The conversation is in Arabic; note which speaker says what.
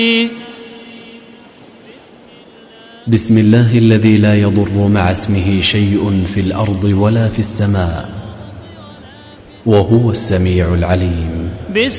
Speaker 1: بسم الله الذي لا يضر مع اسمه شيء في الأرض ولا في السماء وهو السميع العليم.